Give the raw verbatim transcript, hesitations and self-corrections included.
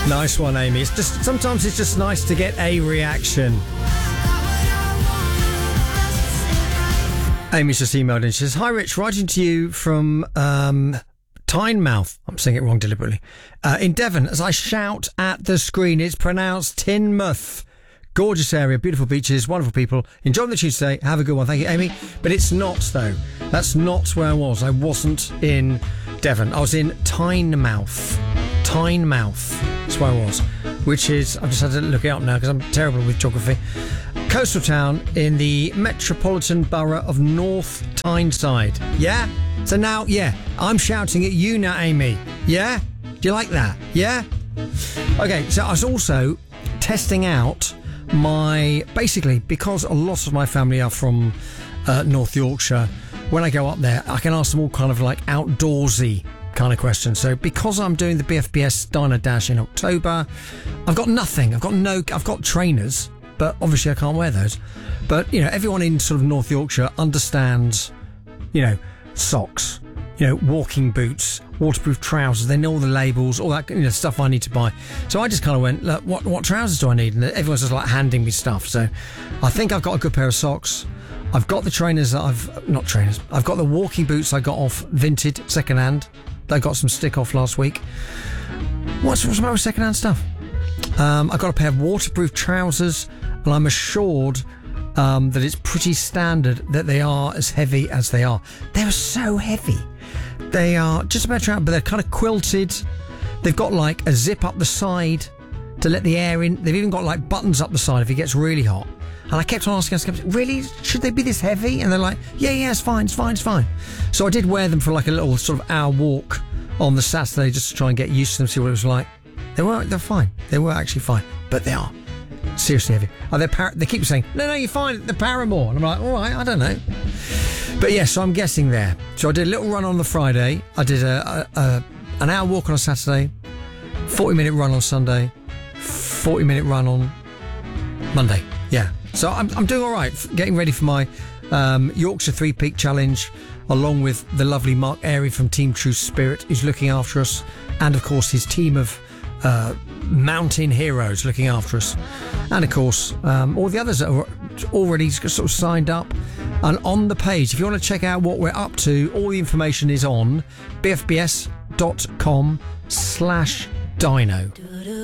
Nice one, Amy. It's just sometimes it's just nice to get a reaction. Amy's just emailed in. She says, "Hi, Rich. Writing to you from um, Tynemouth." I'm saying it wrong deliberately. Uh, in Devon, as I shout at the screen, it's pronounced Teignmouth. Gorgeous area, beautiful beaches, wonderful people. Enjoy the Tuesday. Have a good one. Thank you, Amy. But it's not, though. That's not where I was. I wasn't in Devon. I was in Tynemouth. Tynemouth. That's where I was. Which is, I've just had to look it up now because I'm terrible with geography. Coastal town in the metropolitan borough of North Tyneside. Yeah? So now, yeah, I'm shouting at you now, Amy. Yeah? Do you like that? Yeah? Okay, so I was also testing out my, basically, because a lot of my family are from uh, North Yorkshire, when I go up there, I can ask them all kind of like outdoorsy kind of questions. So because I'm doing the B F B S Diner Dash in October, I've got nothing. I've got no, I've got trainers, but obviously I can't wear those. But, you know, everyone in sort of North Yorkshire understands, you know, socks, you know, walking boots, waterproof trousers. They know all the labels, all that, you know, stuff I need to buy. So I just kind of went, look, what, what trousers do I need? And everyone's just like handing me stuff. So I think I've got a good pair of socks. I've got the trainers that I've, not trainers, I've got the walking boots I got off Vinted, second hand. They got some stick off last week. What's, what's the matter with second hand stuff? Um, I've got a pair of waterproof trousers, and I'm assured um, that it's pretty standard that they are as heavy as they are. They're so heavy. They are just about trousers, but they're kind of quilted. They've got like a zip up the side to let the air in. They've even got like buttons up the side if it gets really hot. And I kept on asking, asking, really? Should they be this heavy? And they're like, yeah, yeah, it's fine, it's fine, it's fine. So I did wear them for like a little sort of hour walk on the Saturday just to try and get used to them, see what it was like. They were, they're fine. They were actually fine. But they are seriously heavy. Oh, they're par- they keep saying, no, no, you're fine, they're Paramore. And I'm like, all right, I don't know. But yeah, so I'm guessing there. So I did a little run on the Friday. I did a, a, a an hour walk on a Saturday, forty minute run on Sunday, forty minute run on Monday. Yeah. So I'm I'm doing all right, getting ready for my um, Yorkshire Three Peak Challenge, along with the lovely Mark Airy from Team True Spirit, who's looking after us, and of course his team of uh, mountain heroes looking after us, and of course um, all the others that are already sort of signed up and on the page. If you want to check out what we're up to, all the information is on b f b s dot com slash dino.